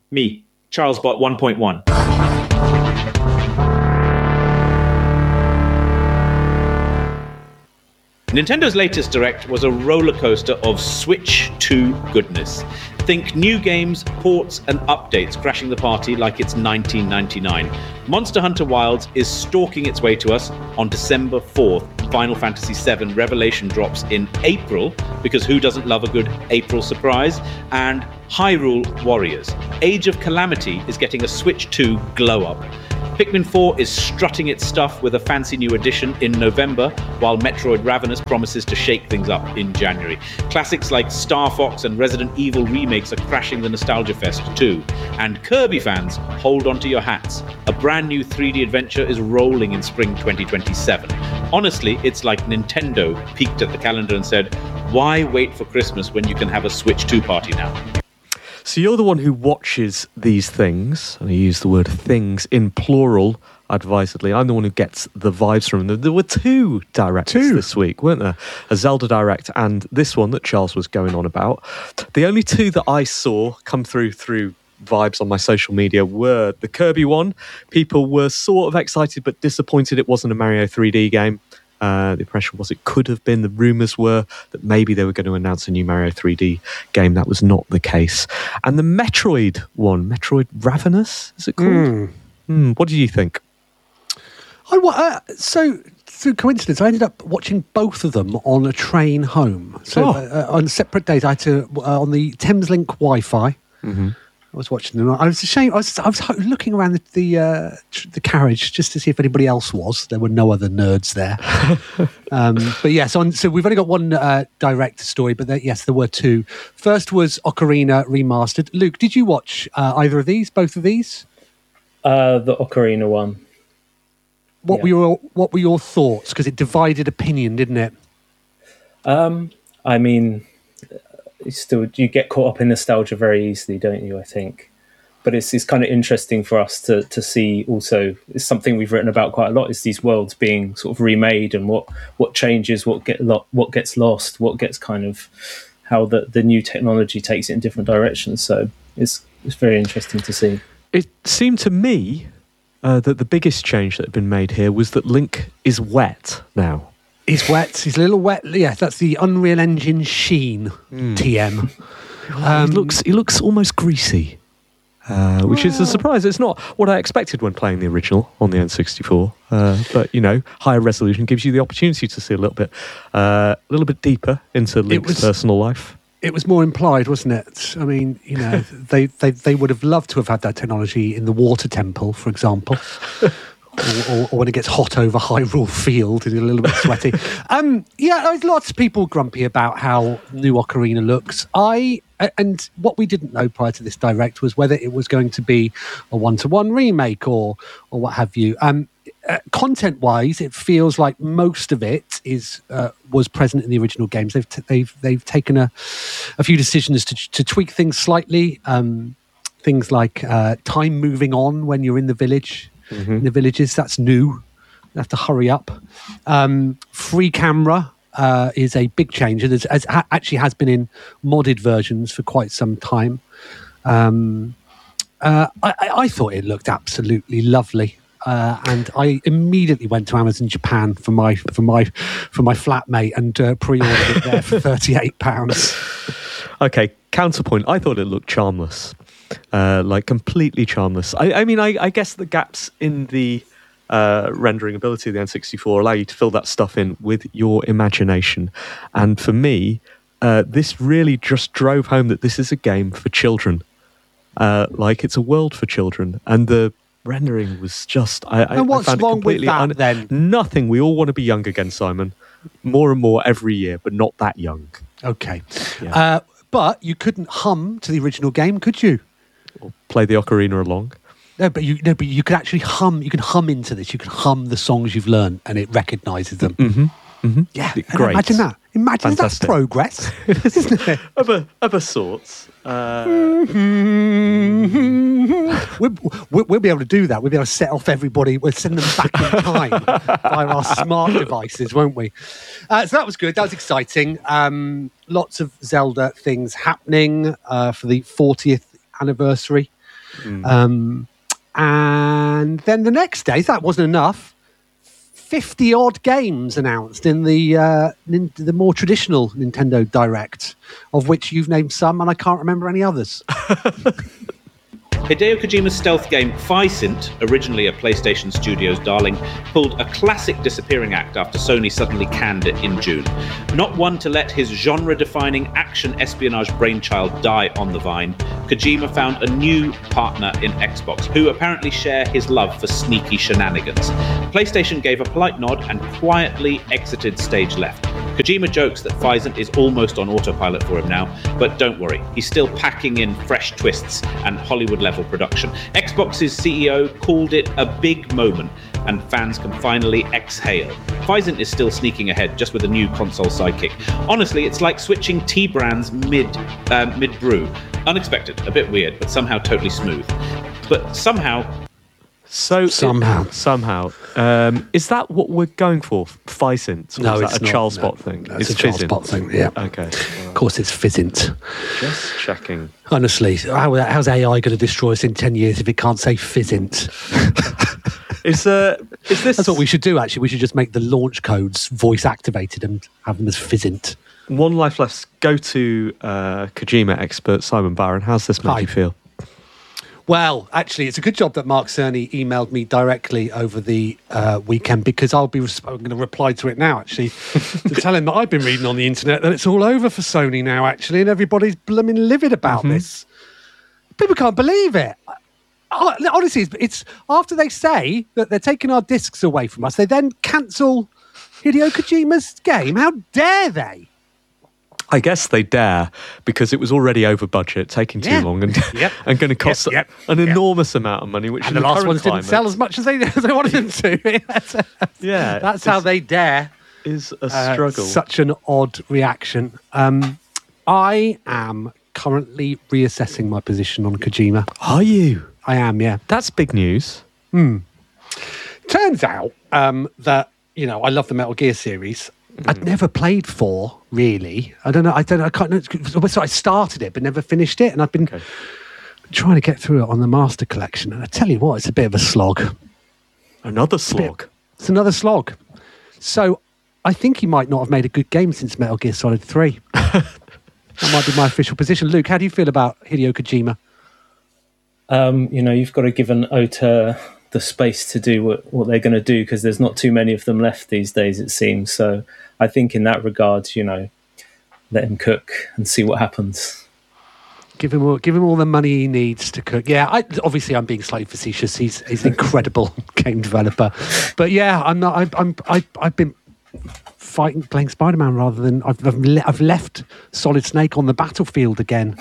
Me, CharlesBot 1.1. Nintendo's latest Direct was a roller coaster of Switch 2 goodness. Think new games, ports, and updates crashing the party like it's 1999. Monster Hunter Wilds is stalking its way to us on December 4th. Final Fantasy VII Revelation drops in April, because who doesn't love a good April surprise? And Hyrule Warriors. Age of Calamity is getting a Switch 2 glow-up. Pikmin 4 is strutting its stuff with a fancy new edition in November, while Metroid Ravenous promises to shake things up in January. Classics like Star Fox and Resident Evil remakes are crashing the Nostalgia Fest too. And Kirby fans, hold on to your hats. A brand new 3D adventure is rolling in spring 2027. Honestly, it's like Nintendo peeked at the calendar and said, why wait for Christmas when you can have a Switch 2 party now? So you're the one who watches these things, and I use the word things in plural advisedly. I'm the one who gets the vibes from them. There were two directs this week, weren't there? A Zelda Direct and this one that Charles was going on about. The only two that I saw come through vibes on my social media were the Kirby one. People were sort of excited but disappointed it wasn't a Mario 3D game. The impression was it could have been. The rumours were that maybe they were going to announce a new Mario 3D game. That was not the case. And the Metroid one, Metroid Ravenous, is it called? What do you think? So, through coincidence, I ended up watching both of them on a train home. So, on separate days, I had to, on the Thameslink Wi-Fi, I was watching them. I was ashamed. I was looking around the carriage just to see if anybody else was. There were no other nerds there. But yeah, so we've only got one direct story, but yes, there were two. First was Ocarina Remastered. Luke, did you watch either of these? Both of these? The Ocarina one. What were your thoughts? Because it divided opinion, didn't it? I mean, you get caught up in nostalgia very easily, don't you? I think, but it's kind of interesting for us to see. Also, it's something we've written about quite a lot. Is these worlds being sort of remade, and what changes, what gets lost, what gets kind of how the new technology takes it in different directions. So it's very interesting to see. It seemed to me that the biggest change that had been made here was that Link is wet now. He's wet. He's a little wet. Yeah, that's the Unreal Engine sheen TM. He looks almost greasy, which is a surprise. It's not what I expected when playing the original on the N64. But higher resolution gives you the opportunity to see a little bit deeper into Link's personal life. It was more implied, wasn't it? I mean, they would have loved to have had that technology in the Water Temple, for example. Or when it gets hot over Hyrule Field and you're a little bit sweaty. There's lots of people grumpy about how new Ocarina looks. And what we didn't know prior to this direct was whether it was going to be a one-to-one remake or what have you. Content-wise, it feels like most of it was present in the original games. They've taken a few decisions to tweak things slightly. Things like time moving on when you're in the village. In the villages, that's new. You have to hurry up. Free camera is a big change, and actually has been in modded versions for quite some time. I thought it looked absolutely lovely, and I immediately went to Amazon Japan for my flatmate and pre-ordered it there for £38. Okay, counterpoint. I thought it looked charmless. Completely charmless. I guess the gaps in the rendering ability of the N64 allow you to fill that stuff in with your imagination. And for me, this really just drove home that this is a game for children. It's a world for children. And the rendering was just... And what's wrong with that, then? Nothing. We all want to be young again, Simon. More and more every year, but not that young. Okay. Yeah. But you couldn't hum to the original game, could you? Or play the ocarina along. No, but you could actually hum. You can hum into this. You can hum the songs you've learned, and it recognises them. Yeah, great. Imagine that. Imagine that's progress, isn't it? Of a sorts. We'll be able to do that. We'll be able to set off everybody. We'll send them back in time via our smart devices, won't we? So that was good. That was exciting. Lots of Zelda things happening for the 40th anniversary. And then the next day, that wasn't enough. 50 odd games announced in the more traditional Nintendo Direct, of which you've named some, and I can't remember any others. Hideo Kojima's stealth game Physint, originally a PlayStation Studios darling, pulled a classic disappearing act after Sony suddenly canned it in June. Not one to let his genre-defining action espionage brainchild die on the vine, Kojima found a new partner in Xbox, who apparently share his love for sneaky shenanigans. PlayStation gave a polite nod and quietly exited stage left. Kojima jokes that Physint is almost on autopilot for him now, but don't worry, he's still packing in fresh twists and Hollywood-level production. Xbox's CEO called it a big moment, and fans can finally exhale. Physint is still sneaking ahead, just with a new console sidekick. Honestly, it's like switching tea brands mid-brew. Unexpected, a bit weird, but somehow totally smooth. But somehow... Somehow. Is that what we're going for? Physint? No, it's not. a child spot thing. It's a child spot thing, yeah. Okay. Of course, it's Physint. Just checking. Honestly, how's AI going to destroy us in 10 years if it can't say Physint? Is this... That's what we should do, actually. We should just make the launch codes voice activated and have them as Physint. One life left. Go to Kojima expert Simon Barron. How's this make you feel? Well, actually, it's a good job that Mark Cerny emailed me directly over the weekend, because I'm going to reply to it now, actually, to tell him that I've been reading on the internet that it's all over for Sony now, actually, and everybody's blooming livid about this. People can't believe it. Honestly, it's after they say that they're taking our discs away from us, they then cancel Hideo Kojima's game. How dare they? I guess they dare, because it was already over budget, taking too long, and and going to cost an enormous amount of money. Which and the last ones didn't sell as much as they wanted them to. That's how they dare. Is a struggle. Such an odd reaction. I am currently reassessing my position on Kojima. Are you? I am. Yeah, that's big news. Turns out that I love the Metal Gear series. I'd never played 4, really. I can't. So I started it, but never finished it, and I've been trying to get through it on the Master Collection. And I tell you what, it's a bit of a slog. Another slog. It's another slog. So I think he might not have made a good game since Metal Gear Solid 3. That might be my official position. Luke, how do you feel about Hideo Kojima? You've got to give an auteur the space to do what they're going to do, because there's not too many of them left these days, it seems. So I think in that regard, let him cook and see what happens. Give him all the money he needs to cook. Yeah, obviously I'm being slightly facetious. He's an incredible game developer, but yeah, I'm not. I've been playing Spider-Man rather than I've left Solid Snake on the battlefield again.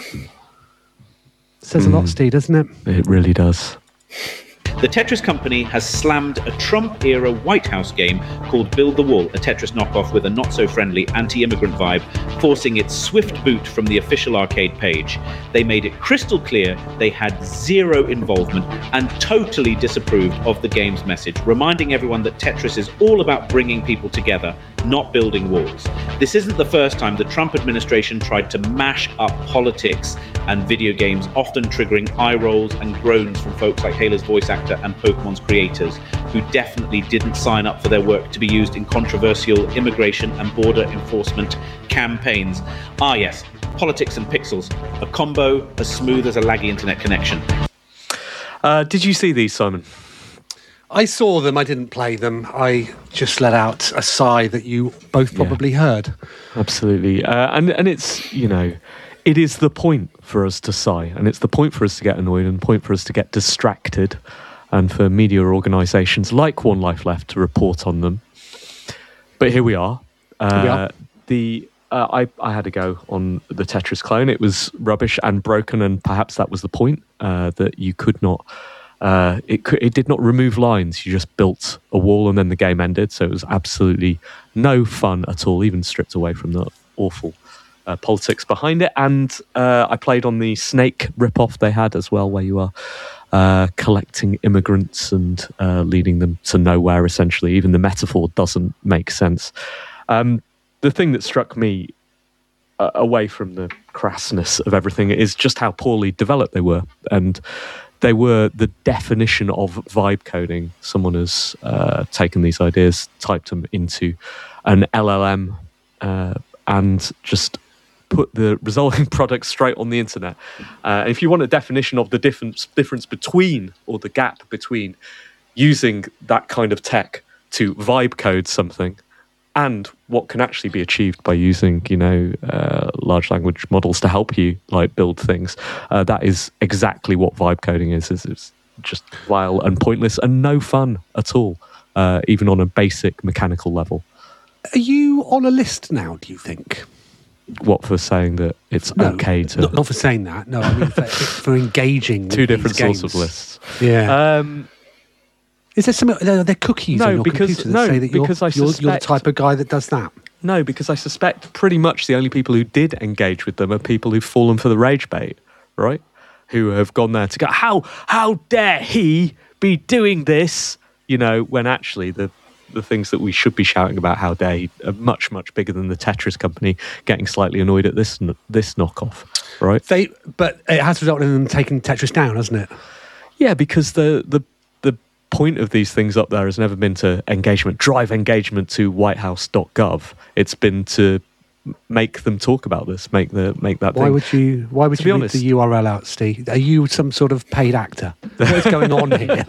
Says a lot, Steve, doesn't it? It really does. The Tetris company has slammed a Trump-era White House game called Build the Wall, a Tetris knockoff with a not-so-friendly anti-immigrant vibe, forcing its swift boot from the official arcade page. They made it crystal clear they had zero involvement and totally disapproved of the game's message, reminding everyone that Tetris is all about bringing people together, not building walls. This isn't the first time the Trump administration tried to mash up politics and video games, often triggering eye rolls and groans from folks like Halo's voice actor and Pokemon's creators, who definitely didn't sign up for their work to be used in controversial immigration and border enforcement campaigns. Ah yes, politics and pixels, a combo as smooth as a laggy internet connection. Did you see these, Simon? I saw them, I didn't play them. I just let out a sigh that you both probably heard. Absolutely. And it's, it is the point for us to sigh, and it's the point for us to get annoyed, and the point for us to get distracted, and for media organisations like One Life Left to report on them. But here we are. I had a go on the Tetris clone. It was rubbish and broken, and perhaps that was the point, that you could not... It did not remove lines. You just built a wall and then the game ended. So it was absolutely no fun at all, even stripped away from the awful politics behind it. And I played on the Snake ripoff they had as well, where you are collecting immigrants and leading them to nowhere, essentially. Even the metaphor doesn't make sense. The thing that struck me away from the crassness of everything is just how poorly developed they were. And they were the definition of vibe coding. Someone has taken these ideas, typed them into an LLM, and just put the resulting product straight on the internet. And if you want a definition of the difference between, or the gap between, using that kind of tech to vibe code something and what can actually be achieved by using, large language models to help you like build things, that is exactly what vibe coding is. It's just vile and pointless and no fun at all, even on a basic mechanical level. Are you on a list now, do you think? What, for saying that it's okay to... Not for saying that. No, I mean for engaging with two different these sorts of games. lists. Yeah. Is there some... Are there cookies on your computer that say that you're the type of guy that does that? No, because I suspect pretty much the only people who did engage with them are people who've fallen for the rage bait, right? Who have gone there to go, how dare he be doing this? When actually the things that we should be shouting about, how dare he, are much, much bigger than the Tetris company getting slightly annoyed at this knockoff, right? But it has resulted in them taking Tetris down, hasn't it? Yeah, because the point of these things up there has never been to drive engagement to whitehouse.gov. It's been to make them talk about this, make that thing. Why would you read the URL out, Steve? Are you some sort of paid actor? What's going on here?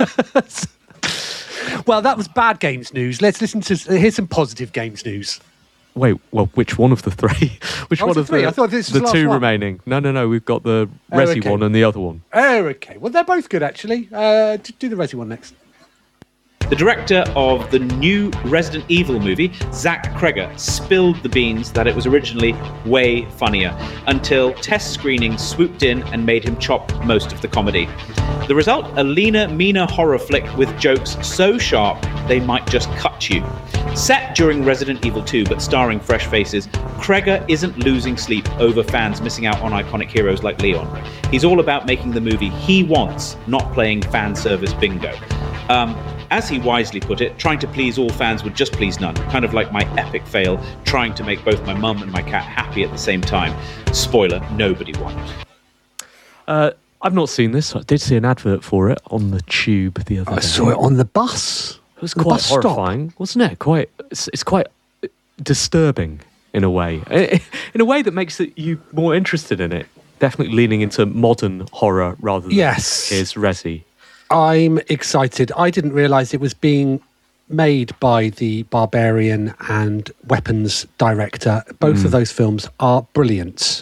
Well, that was bad games news. Let's listen to... Here's some positive games news. Wait, well, which one of the three? Which one of the... I thought this was the two remaining. No. We've got the Resi one and the other one. Oh, okay. Well, they're both good, actually. Do the Resi one next. The director of the new Resident Evil movie, Zach Cregger, spilled the beans that it was originally way funnier until test screenings swooped in and made him chop most of the comedy. The result, a leaner, meaner horror flick with jokes so sharp they might just cut you. Set during Resident Evil 2 but starring fresh faces, Cregger isn't losing sleep over fans missing out on iconic heroes like Leon. He's all about making the movie he wants, not playing fan service bingo. As he wisely put it, trying to please all fans would just please none. Kind of like my epic fail, trying to make both my mum and my cat happy at the same time. Spoiler, nobody won. I've not seen this. I did see an advert for it on the tube the other day. I saw it on the bus. It was quite horrifying, wasn't it? It's quite disturbing in a way. In a way that makes you more interested in it. Definitely leaning into modern horror rather than his Resi. I'm excited. I didn't realise it was being made by the Barbarian and Weapons director. Both of those films are brilliant.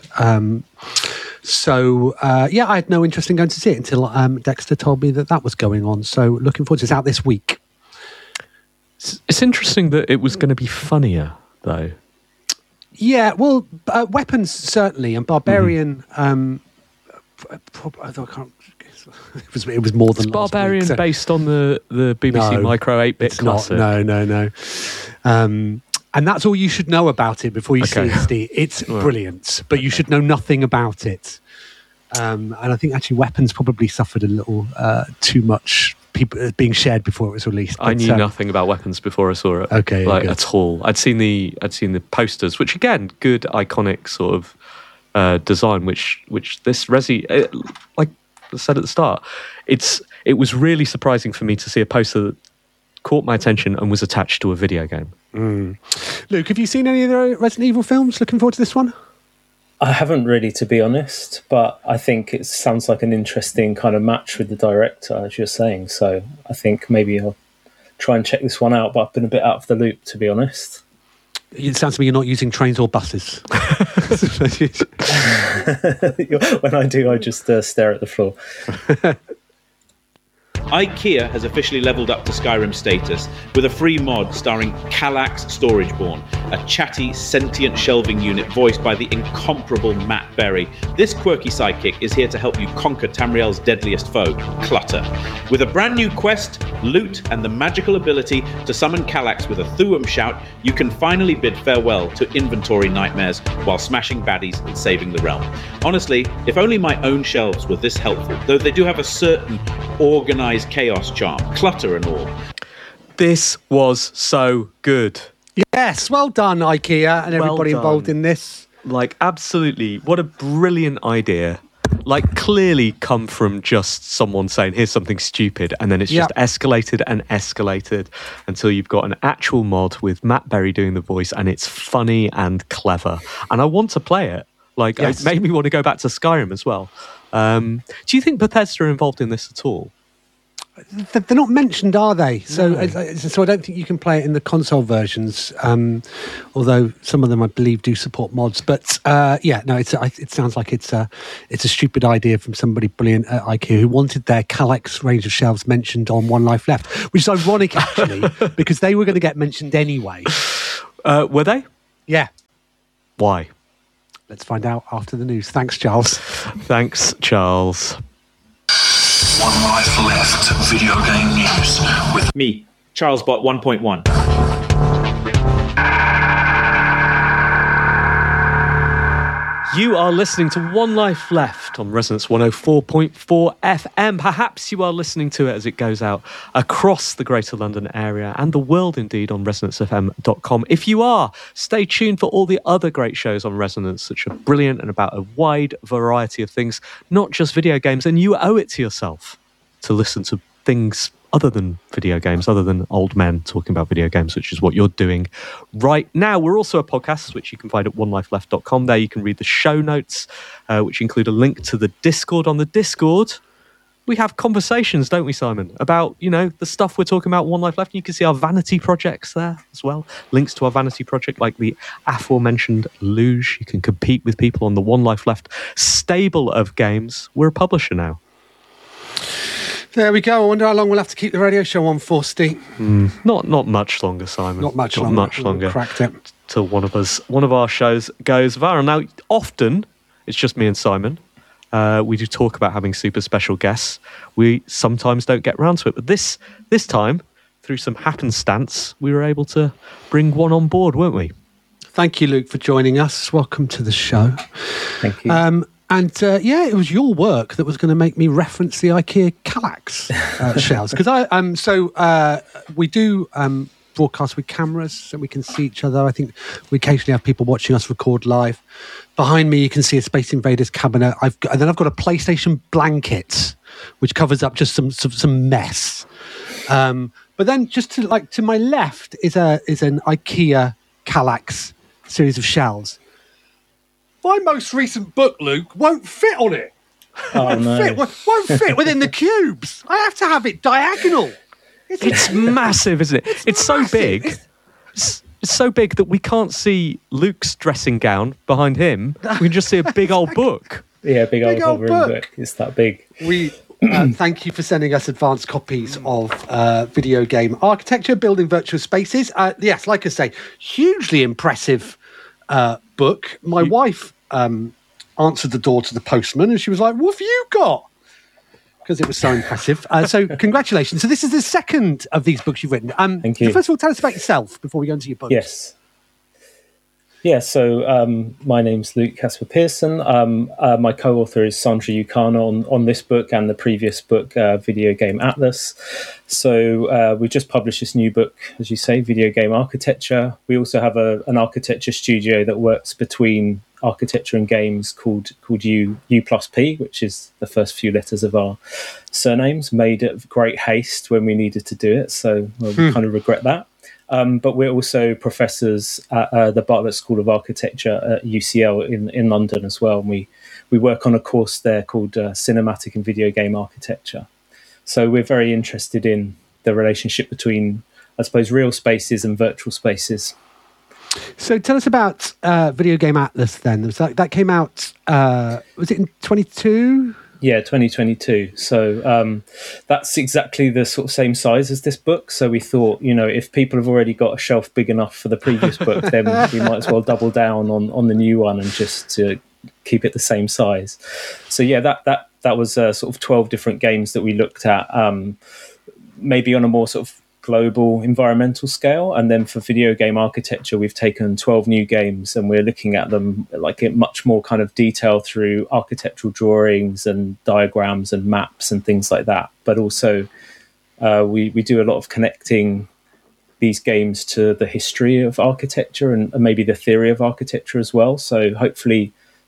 So I had no interest in going to see it until Dexter told me that was going on. So looking forward to it. It's out this week. It's interesting that it was going to be funnier, though. Yeah, well, Weapons certainly, and Barbarian. I can't. It was more than Barbarian last week, so. Based on the BBC Micro 8-bit classic. No. And that's all you should know about it before you see it, Steve. It's brilliant, but you should know nothing about it. And I think actually Weapons probably suffered a little too much people being shared before it was released. But, I knew nothing about Weapons before I saw it. Okay, at all. I'd seen the posters, which again, good iconic sort of design. Which this Resi, like I said at the start, it was really surprising for me to see a poster that caught my attention and was attached to a video game. Luke, have you seen any of the Resident Evil films? Looking forward to this one? I haven't really, to be honest, but I think it sounds like an interesting kind of match with the director, as you're saying. So I think maybe I'll try and check this one out, but I've been a bit out of the loop, to be honest. It sounds to me you're not using trains or buses. When I do, I just stare at the floor. IKEA has officially leveled up to Skyrim status with a free mod starring Kallax Storageborn, a chatty, sentient shelving unit voiced by the incomparable Matt Berry. This quirky sidekick is here to help you conquer Tamriel's deadliest foe, clutter. With a brand new quest, loot, and the magical ability to summon Kallax with a Thuum shout, you can finally bid farewell to inventory nightmares while smashing baddies and saving the realm. Honestly, if only my own shelves were this helpful, though they do have a certain organised chaos charm, clutter and all. This was so good. Yes, well done, IKEA, and everybody involved in this. Like, absolutely. What a brilliant idea. like clearly come from just someone saying, here's something stupid, and then it's just escalated and escalated until you've got an actual mod with Matt Berry doing the voice, and it's funny and clever. And I want to play it. Like, It made me want to go back to Skyrim as well. Do you think Bethesda are involved in this at all? They're not mentioned, are they? So I don't think you can play it in the console versions, although some of them, I believe, do support mods. But it sounds like it's a stupid idea from somebody brilliant at IKEA who wanted their Kallax range of shelves mentioned on One Life Left, which is ironic, actually, because they were going to get mentioned anyway. Were they? Yeah. Why? Let's find out after the news. Thanks, Charles. Thanks, Charles. One Life Left video game news with me, CharlesBot 1.1. You are listening to One Life Left on Resonance 104.4 FM. Perhaps you are listening to it as it goes out across the Greater London area and the world indeed on resonancefm.com. If you are, stay tuned for all the other great shows on Resonance, which are brilliant and about a wide variety of things, not just video games. And you owe it to yourself to listen to things other than video games, other than old men talking about video games, which is what you're doing right now. We're also a podcast, which you can find at onelifeleft.com. There you can read the show notes, which include a link to the Discord. On the Discord, we have conversations, don't we, Simon, about, the stuff we're talking about, One Life Left. You can see our vanity projects there as well. Links to our vanity project, like the aforementioned Luge. You can compete with people on the One Life Left stable of games. We're a publisher now. There we go. I wonder how long we'll have to keep the radio show on for, Steve. Not much longer, Simon. Not much longer. Cracked it. Till one of our shows goes viral. Now, often it's just me and Simon. We do talk about having super special guests. We sometimes don't get round to it, but this time, through some happenstance, we were able to bring one on board, weren't we? Thank you, Luke, for joining us. Welcome to the show. Thank you. It was your work that was going to make me reference the IKEA Kallax shells, because we do broadcast with cameras so we can see each other. I think we occasionally have people watching us record live. Behind me, you can see a Space Invaders cabinet. I've got a PlayStation blanket which covers up just some mess. But then just to my left is an IKEA Kallax series of shells. My most recent book, Luke, won't fit on it. Won't fit within the cubes. I have to have it diagonal. It's massive, isn't it? It's so big. It's so big that we can't see Luke's dressing gown behind him. We can just see a big old book. Yeah, big old book. It's that big. We thank you for sending us advanced copies of Video Game Architecture, Building Virtual Spaces. Yes, like I say, hugely impressive book. My wife answered the door to the postman and she was like, what have you got? Because it was so impressive. So congratulations. So this is the second of these books you've written. Thank you. So first of all, tell us about yourself before we go into your book. Yes. Yeah, so my name's Luke Casper Pearson. My co-author is Sandra Yukana on this book and the previous book, Video Game Atlas. So we just published this new book, as you say, Video Game Architecture. We also have an architecture studio that works between architecture and games called U plus P, which is the first few letters of our surnames, made at great haste when we needed to do it. So we kind of regret that. But we're also professors at the Bartlett School of Architecture at UCL in London as well. And we work on a course there called Cinematic and Video Game Architecture. So we're very interested in the relationship between, I suppose, real spaces and virtual spaces. So tell us about Video Game Atlas then. That came out, was it in 22? Yeah, 2022. So that's exactly the sort of same size as this book. So we thought, if people have already got a shelf big enough for the previous book, then we might as well double down on the new one and just to keep it the same size. So yeah, that was sort of 12 different games that we looked at, maybe on a more sort of global environmental scale. And then for Video Game Architecture, we've taken 12 new games and we're looking at them like in much more kind of detail through architectural drawings and diagrams and maps and things like that. But also we do a lot of connecting these games to the history of architecture and maybe the theory of architecture as well. So hopefully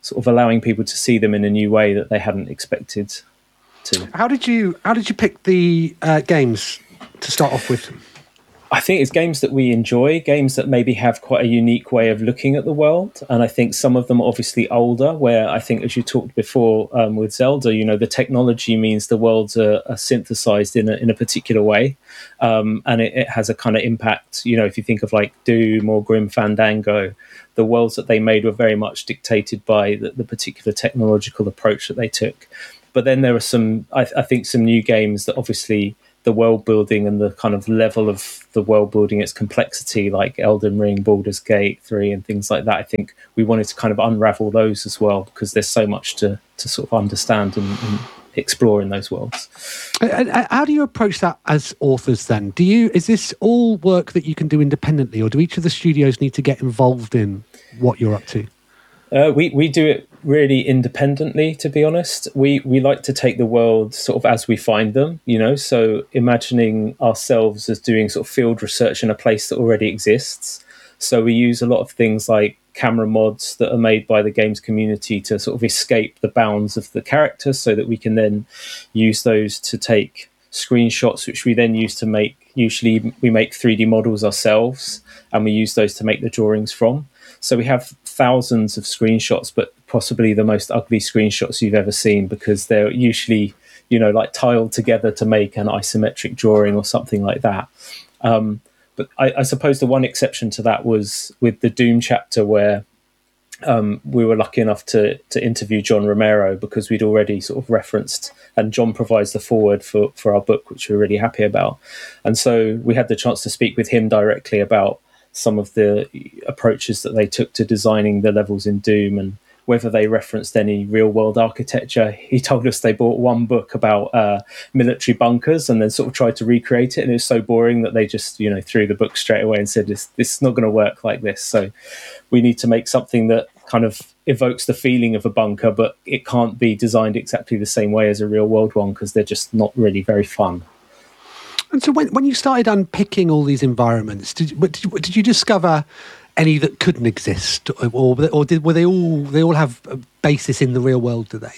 sort of allowing people to see them in a new way that they hadn't expected to. How did you pick the games to start off with? I think it's games that we enjoy, games that maybe have quite a unique way of looking at the world. And I think some of them are obviously older, where I think, as you talked before with Zelda, the technology means the worlds are synthesized in a particular way. And it has a kind of impact. If you think of like Doom or Grim Fandango, the worlds that they made were very much dictated by the particular technological approach that they took. But then there are some, I think, some new games that obviously the world building and the kind of level of the world building, its complexity, like Elden Ring, Baldur's Gate 3 and things like that. I think we wanted to kind of unravel those as well, because there's so much to sort of understand and explore in those worlds. How do you approach that as authors then? Is this all work that you can do independently, or do each of the studios need to get involved in what you're up to? We do it really independently, to be honest. We like to take the world sort of as we find them, so imagining ourselves as doing sort of field research in a place that already exists. So we use a lot of things like camera mods that are made by the games community to sort of escape the bounds of the characters, so that we can then use those to take screenshots, which we then use to make, usually we make 3D models ourselves, and we use those to make the drawings from. So we have thousands of screenshots, but possibly the most ugly screenshots you've ever seen, because they're usually, like tiled together to make an isometric drawing or something like that. But I suppose the one exception to that was with the Doom chapter, where we were lucky enough to interview John Romero, because we'd already sort of referenced, and John provides the foreword for our book, which we're really happy about. And so we had the chance to speak with him directly about some of the approaches that they took to designing the levels in Doom, and whether they referenced any real world architecture. He told us they bought one book about military bunkers and then sort of tried to recreate it, and it was so boring that they just threw the book straight away and said, this is not going to work like this. So we need to make something that kind of evokes the feeling of a bunker, but it can't be designed exactly the same way as a real world one, because they're just not really very fun. And so when you started unpicking all these environments, did you discover any that couldn't were they all have a basis in the real world, do they?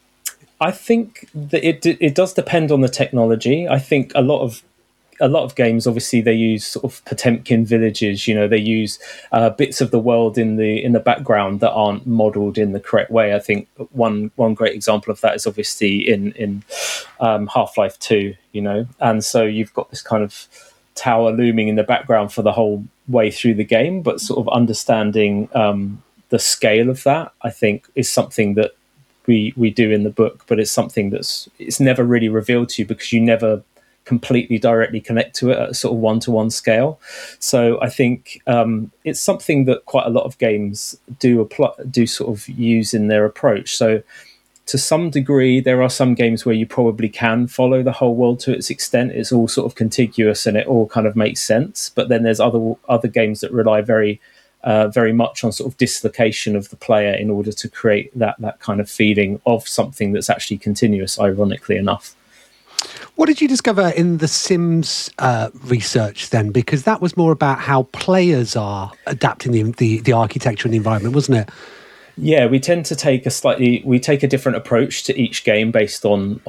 I think that it does depend on the technology. I think a lot of games, obviously, they use sort of Potemkin villages. They use bits of the world in the background that aren't modelled in the correct way. I think one great example of that is obviously in Half-Life 2. And so you've got this kind of tower looming in the background for the whole way through the game, but sort of understanding the scale of that, I think, is something that we do in the book, but it's something it's never really revealed to you, because you never completely directly connect to it at a sort of one-to-one scale. So I think it's something that quite a lot of games do sort of use in their approach. So to some degree, there are some games where you probably can follow the whole world to its extent. It's all sort of contiguous and it all kind of makes sense. But then there's other games that rely very much on sort of dislocation of the player in order to create that kind of feeling of something that's actually continuous, ironically enough. What did you discover in the Sims research then? Because that was more about how players are adapting the architecture and the environment, wasn't it? Yeah, we tend to take a different approach to each game based on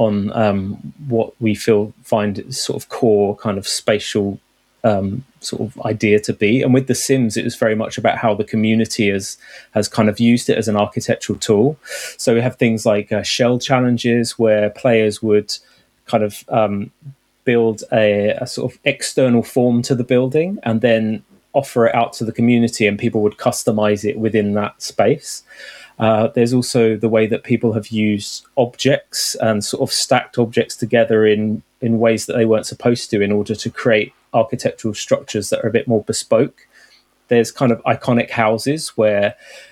what we find sort of core kind of spatial sort of idea to be. And with The Sims, it was very much about how the community has kind of used it as an architectural tool. So we have things like shell challenges where players would kind of build a sort of external form to the building and then offer it out to the community, and people would customize it within that space. There's also the way that people have used objects and sort of stacked objects together in ways that they weren't supposed to in order to create architectural structures that are a bit more bespoke. There's kind of iconic houses where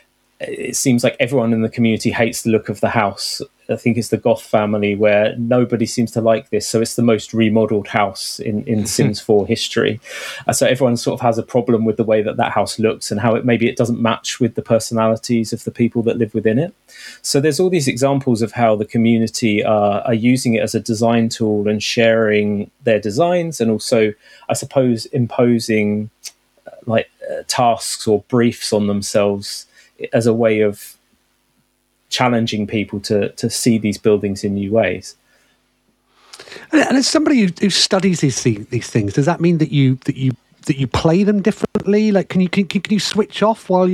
it seems like everyone in the community hates the look of the house. I think it's the Goth family, where nobody seems to like this. So it's the most remodeled house in Sims 4 history. So everyone sort of has a problem with the way that house looks and how it doesn't match with the personalities of the people that live within it. So there's all these examples of how the community are using it as a design tool and sharing their designs, and also, I suppose, imposing tasks or briefs on themselves as a way of challenging people to see these buildings in new ways. And as somebody who studies these things, does that mean that you play them differently? Like, can you switch off when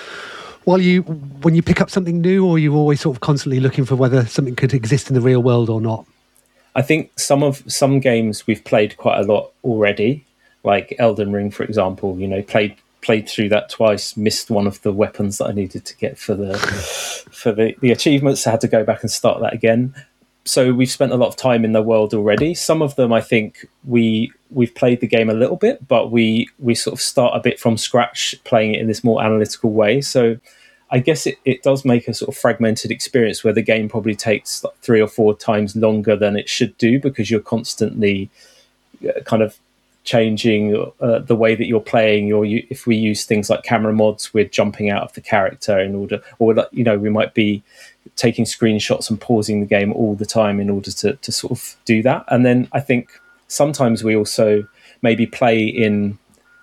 you pick up something new, or are you always sort of constantly looking for whether something could exist in the real world or not? I think some games we've played quite a lot already, like Elden Ring, for example. You know, played through that twice, missed one of the weapons that I needed to get for the achievements. I had to go back and start that again. So we've spent a lot of time in the world already. Some of them, I think, we've played the game a little bit, but we sort of start a bit from scratch, playing it in this more analytical way. So I guess it does make a sort of fragmented experience where the game probably takes like 3 or 4 times longer than it should do, because you're constantly kind of changing the way that you're playing. If we use things like camera mods, we're jumping out of the character in order, or we might be taking screenshots and pausing the game all the time in order to sort of do that. And then I think sometimes we also maybe play in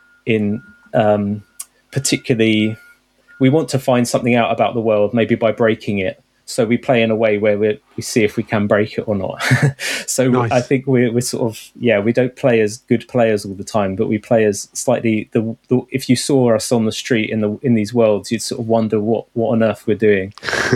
particularly, we want to find something out about the world, maybe by breaking it. So we play in a way where we see if we can break it or not. So nice. I think we're sort of, we don't play as good players all the time, but we play as slightly, if you saw us on the street in these worlds, you'd sort of wonder what on earth we're doing.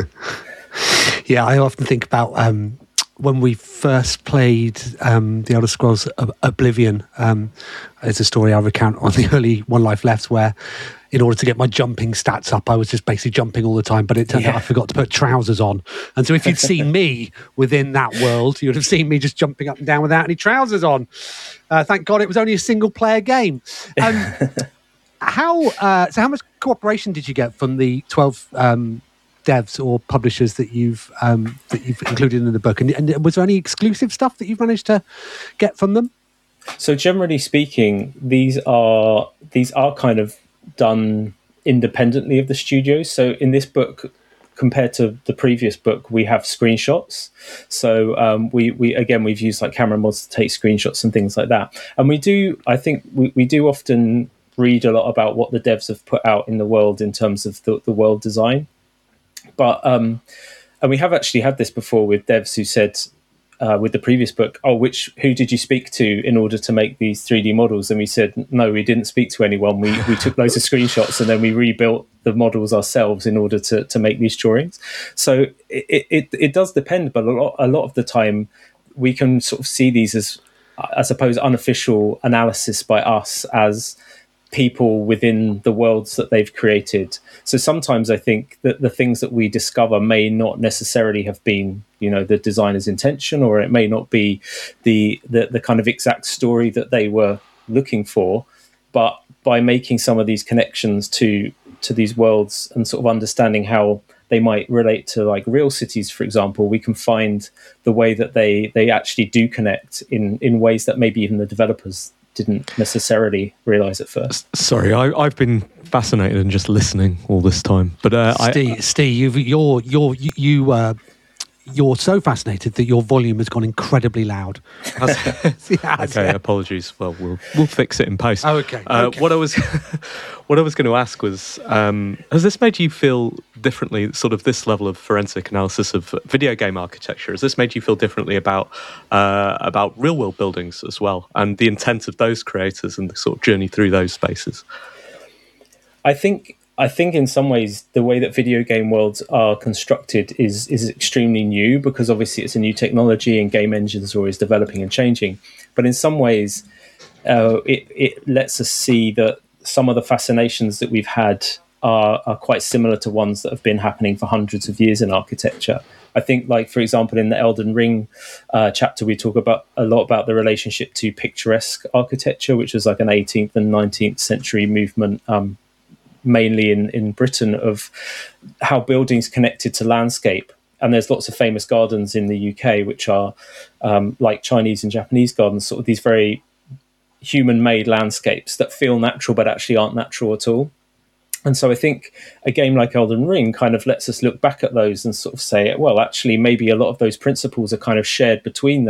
Yeah, I often think about when we first played the Elder Scrolls Oblivion. It's a story I recount on the early One Life Left, where in order to get my jumping stats up, I was just basically jumping all the time, but it turned out I forgot to put trousers on. And so if you'd seen me within that world, you'd have seen me just jumping up and down without any trousers on. Thank God it was only a single-player game. How much cooperation did you get from the 12 devs or publishers that you've included in the book? And was there any exclusive stuff that you've managed to get from them? So generally speaking, these are kind of done independently of the studios. So in this book, compared to the previous book, we have screenshots. So we've used like camera mods to take screenshots and things like that. And we do often read a lot about what the devs have put out in the world in terms of the world design. But and we have actually had this before with devs who said, with the previous book, who did you speak to in order to make these 3D models? And we said, no, we didn't speak to anyone. We took loads of screenshots and then we rebuilt the models ourselves in order to make these drawings. So it does depend, but a lot of the time we can sort of see these as, I suppose, unofficial analysis by us as people within the worlds that they've created. So sometimes I think that the things that we discover may not necessarily have been, the designer's intention, or it may not be the kind of exact story that they were looking for. But by making some of these connections to these worlds and sort of understanding how they might relate to like real cities, for example, we can find the way that they actually do connect in ways that maybe even the developers didn't necessarily realize at first. Sorry, I've been fascinated and just listening all this time. But Steve, you're so fascinated that your volume has gone incredibly loud. Okay, apologies. Well, we'll fix it in post. Oh, okay. What I was going to ask was, has this made you feel differently? Sort of this level of forensic analysis of video game architecture, has this made you feel differently about real world buildings as well, and the intent of those creators and the sort of journey through those spaces? I think in some ways the way that video game worlds are constructed is extremely new, because obviously it's a new technology and game engines are always developing and changing. But in some ways, it lets us see that some of the fascinations that we've had are quite similar to ones that have been happening for hundreds of years in architecture. I think, like, for example, in the Elden Ring chapter, we talk a lot about the relationship to picturesque architecture, which was like an 18th and 19th century movement, mainly in Britain, of how buildings connected to landscape. And there's lots of famous gardens in the UK, which are like Chinese and Japanese gardens, sort of these very human-made landscapes that feel natural but actually aren't natural at all. And so I think a game like Elden Ring kind of lets us look back at those and sort of say, well, actually, maybe a lot of those principles are kind of shared between them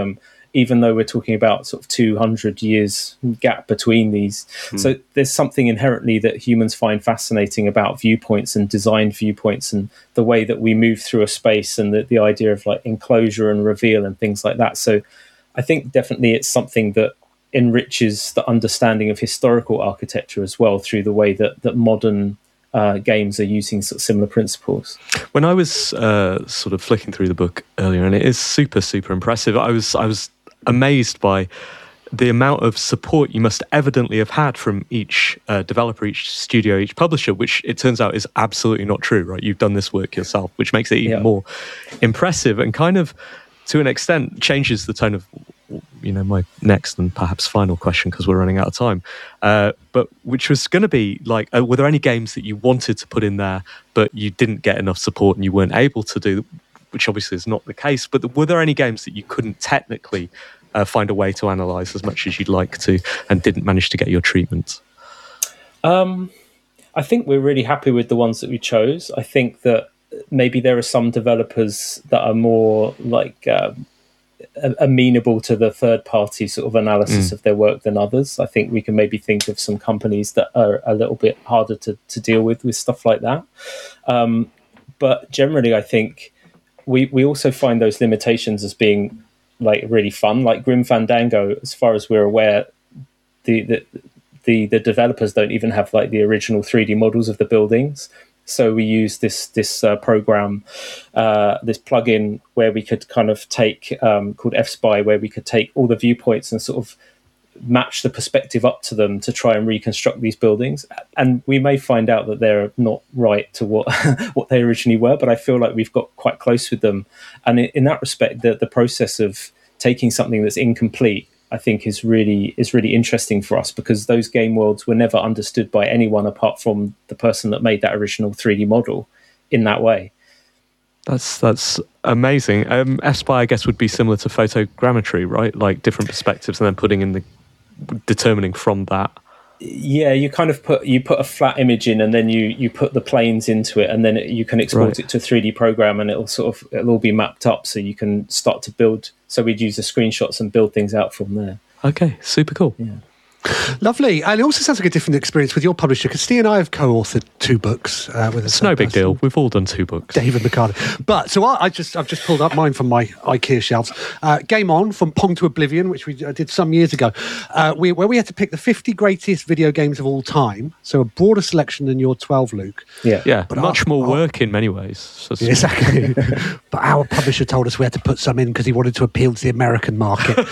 even though we're talking about sort of 200 years gap between these. So there's something inherently that humans find fascinating about viewpoints and design viewpoints and the way that we move through a space, and the idea of like enclosure and reveal and things like that. So I think definitely it's something that enriches the understanding of historical architecture as well through the way that modern games are using sort of similar principles. When I was sort of flicking through the book earlier, and it is super, super impressive, I was amazed by the amount of support you must evidently have had from each developer, each studio, each publisher, which it turns out is absolutely not true, right? You've done this work yourself, which makes it even more impressive and kind of, to an extent, changes the tone of my next and perhaps final question, because we're running out of time, but which was going to be like, were there any games that you wanted to put in there but you didn't get enough support and you weren't able to do, which obviously is not the case, but were there any games that you couldn't technically find a way to analyse as much as you'd like to and didn't manage to get your treatment? I think we're really happy with the ones that we chose. I think that maybe there are some developers that are more like amenable to the third party sort of analysis of their work than others. I think we can maybe think of some companies that are a little bit harder to deal with stuff like that. But generally, I think we also find those limitations as being like really fun. Like Grim Fandango, as far as we're aware, the developers don't even have like the original 3D models of the buildings. So we use this program, this plugin where we could kind of take called FSpy, where we could take all the viewpoints and sort of match the perspective up to them to try and reconstruct these buildings. And we may find out that they're not right to what they originally were, but I feel like we've got quite close with them. And in that respect, the process of taking something that's incomplete, I think is really interesting for us, because those game worlds were never understood by anyone apart from the person that made that original 3D model in that way. That's amazing. FSpy, I guess, would be similar to photogrammetry, right? Like different perspectives and then determining from that. Yeah, you kind of put a flat image in, and then you put the planes into it, and then you can export it to a 3D program, and it'll all be mapped up, so you can start to build. So we'd use the screenshots and build things out from there. Okay, super cool. Yeah. Lovely. And it also sounds like a different experience with your publisher, because Steve and I have co-authored 2 books with us. It's no big deal. We've all done 2 books. David McCarthy. But so I've just pulled up mine from my IKEA shelves. Game On, From Pong to Oblivion, which we did some years ago, where we had to pick the 50 greatest video games of all time. So a broader selection than your 12, Luke. Yeah, but much more work in many ways. So exactly. But our publisher told us we had to put some in because he wanted to appeal to the American market.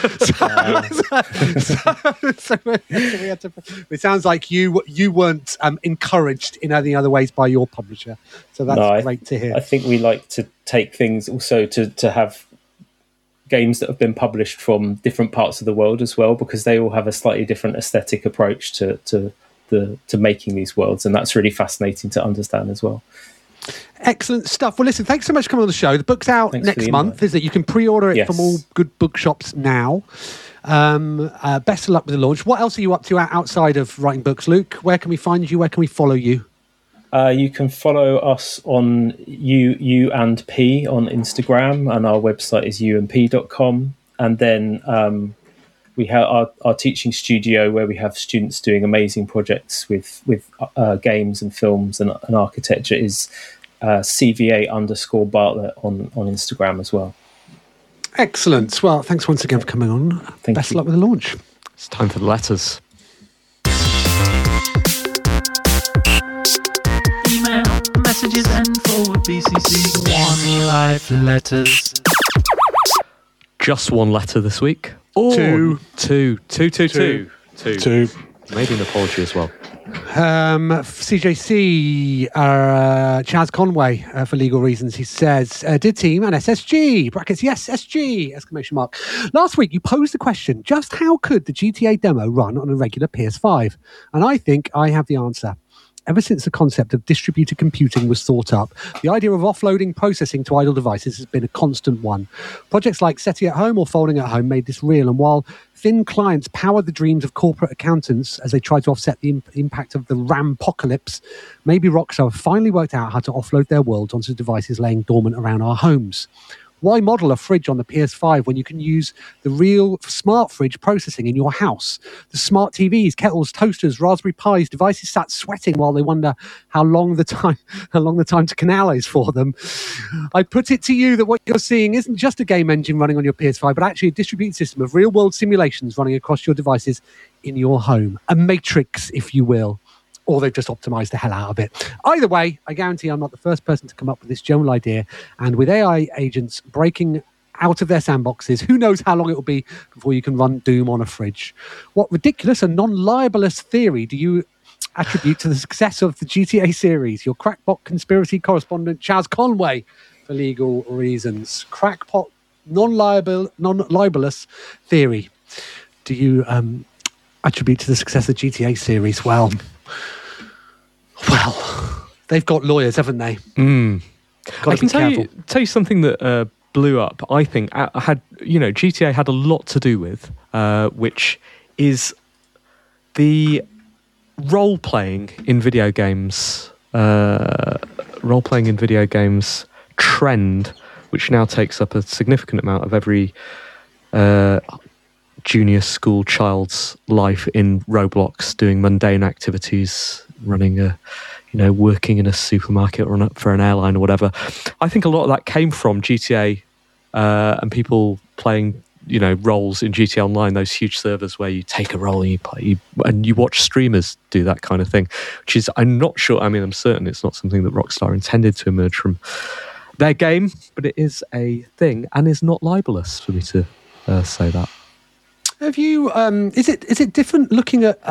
So we had to. It sounds like you weren't encouraged in any other ways by your publisher, so that's great to hear. I think we like to take things also to have games that have been published from different parts of the world as well, because they all have a slightly different aesthetic approach to making these worlds, and that's really fascinating to understand as well. Excellent stuff. Well, listen, thanks so much for coming on the show. The book's out next month, is it? You can pre-order it from all good bookshops now. Best of luck with the launch. What else are you up to outside of writing books, Luke? Where can we find you? Where can we follow you? You can follow us on U and P on Instagram, and our website is uandp.com. And then we have our teaching studio, where we have students doing amazing projects with games and films and architecture, is CVA_Bartlett on Instagram as well. Excellent. Well, thanks once again for coming on. Best of luck with the launch. It's time for the letters. Email, messages, and forward BCC. One Life letters. Just one letter this week. Two. Maybe an apology as well. CJC, Chaz Conway, for legal reasons, he says, dear team and SSG, brackets, yes, SG, exclamation mark. Last week you posed the question, just how could the GTA demo run on a regular PS5? And I think I have the answer. Ever since the concept of distributed computing was thought up, the idea of offloading processing to idle devices has been a constant one. Projects like SETI at Home or Folding at Home made this real, and while thin clients powered the dreams of corporate accountants as they tried to offset the impact of the RAM-pocalypse, maybe Rockstar have finally worked out how to offload their worlds onto devices laying dormant around our homes. Why model a fridge on the PS5 when you can use the real smart fridge processing in your house? The smart TVs, kettles, toasters, Raspberry Pis, devices sat sweating while they wonder how long the time to canal is for them. I put it to you that what you're seeing isn't just a game engine running on your PS5, but actually a distributed system of real-world simulations running across your devices in your home. A matrix, if you will. Or they've just optimized the hell out of it. Either way, I guarantee I'm not the first person to come up with this general idea. And with AI agents breaking out of their sandboxes, who knows how long it will be before you can run Doom on a fridge. What ridiculous and non-libelous theory do you attribute to the success of the GTA series? Your crackpot conspiracy correspondent, Chaz Conway, for legal reasons. Crackpot, non-libelous theory do you attribute to the success of the GTA series? Well, they've got lawyers, haven't they? I can tell you something that blew up. I think GTA had a lot to do with, which is the role playing in video games. Trend, which now takes up a significant amount of every junior school child's life in Roblox, doing mundane activities, running working in a supermarket or for an airline or whatever. I think a lot of that came from GTA and people playing, roles in GTA Online, those huge servers where you take a role and you play, and you watch streamers do that kind of thing, which is, I'm not sure, I'm certain it's not something that Rockstar intended to emerge from their game, but it is a thing and is not libelous for me to say that. Have you? Is it different looking at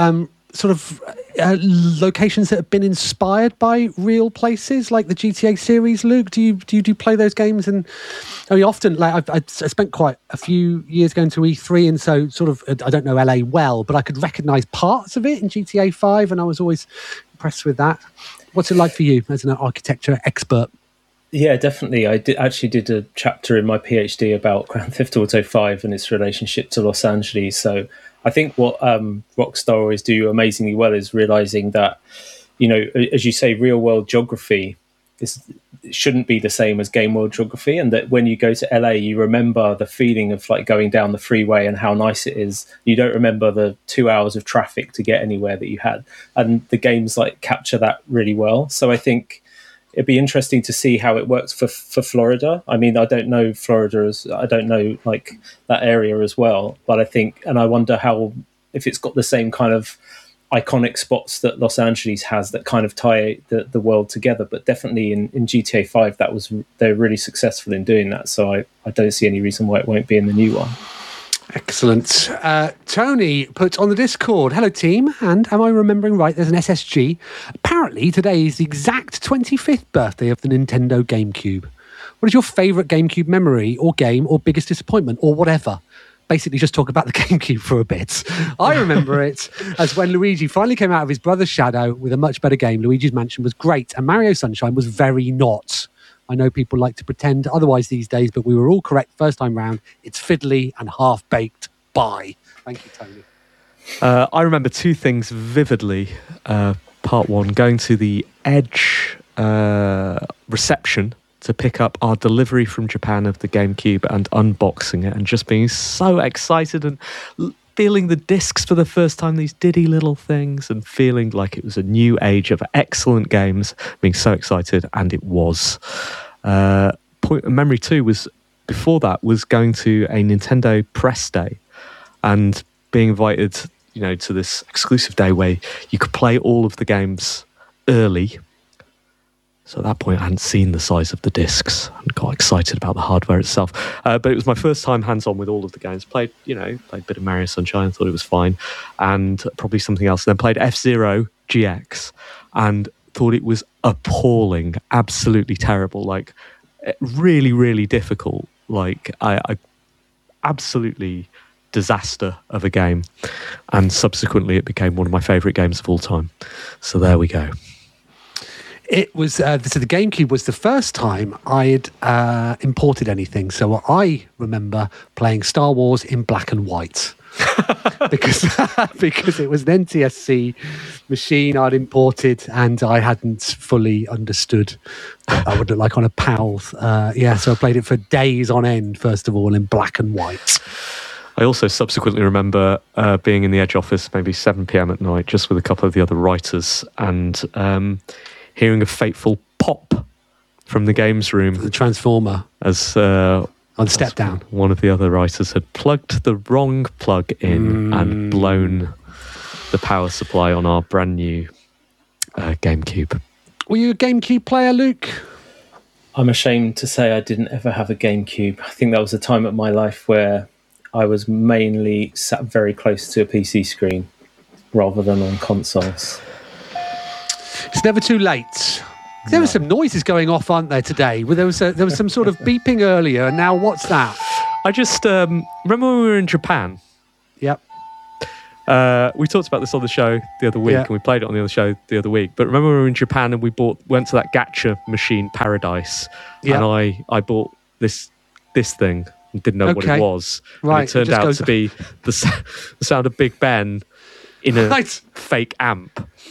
locations that have been inspired by real places like the GTA series? Luke, do you play those games? And often, I spent quite a few years going to E3, and so I don't know LA well, but I could recognise parts of it in GTA 5, and I was always impressed with that. What's it like for you as an architecture expert? Yeah, definitely. I did a chapter in my PhD about Grand Theft Auto 5 and its relationship to Los Angeles. So I think what Rockstar always do amazingly well is realizing that, as you say, real world geography shouldn't be the same as game world geography, and that when you go to LA, you remember the feeling of like going down the freeway and how nice it is. You don't remember the 2 hours of traffic to get anywhere that you had, and the games capture that really well. So I think it'd be interesting to see how it works for Florida. I don't know Florida I don't know that area as well, but I think, and I wonder if it's got the same kind of iconic spots that Los Angeles has that kind of tie the world together. But definitely in GTA 5, they're really successful in doing that. So I don't see any reason why it won't be in the new one. Excellent. Tony put on the Discord, hello team, and am I remembering right, there's an SSG. Apparently today is the exact 25th birthday of the Nintendo GameCube. What is your favourite GameCube memory or game or biggest disappointment or whatever? Basically just talk about the GameCube for a bit. I remember it as when Luigi finally came out of his brother's shadow with a much better game. Luigi's Mansion was great and Mario Sunshine was very not. I know people like to pretend otherwise these days, but we were all correct first time round. It's fiddly and half-baked. Bye. Thank you, Tony. I remember two things vividly. Part one, going to the Edge reception to pick up our delivery from Japan of the GameCube and unboxing it and just being so excited and feeling the discs for the first time, these diddy little things, and feeling like it was a new age of excellent games, being so excited, and it was. Memory two was, before that, was going to a Nintendo press day and being invited, to this exclusive day where you could play all of the games early. So at that point, I hadn't seen the size of the discs and got excited about the hardware itself. But it was my first time hands-on with all of the games. Played a bit of Mario Sunshine, thought it was fine, and probably something else. Then played F-Zero GX and thought it was appalling, absolutely terrible, really, really difficult. I absolutely disaster of a game. And subsequently, it became one of my favourite games of all time. So there we go. It was so the GameCube was the first time I'd imported anything. So I remember playing Star Wars in black and white. because it was an NTSC machine I'd imported and I hadn't fully understood what that would look like on a PAL. So I played it for days on end, first of all, in black and white. I also subsequently remember being in the Edge office, maybe 7 p.m. at night, just with a couple of the other writers, and hearing a fateful pop from the games room. The transformer. As on step down. One of the other writers had plugged the wrong plug in and blown the power supply on our brand new GameCube. Were you a GameCube player, Luke? I'm ashamed to say I didn't ever have a GameCube. I think that was a time of my life where I was mainly sat very close to a PC screen rather than on consoles. It's never too late. There were some noises going off, aren't there, today? There was some sort of beeping earlier, and now what's that? I just remember when we were in Japan. Yep. We talked about this on the show the other week, and we played it on the other show the other week. But remember when we were in Japan and we went to that gacha machine Paradise, and I bought this thing and didn't know what it was. Right. And it turned out to be the sound of Big Ben in a fake amp.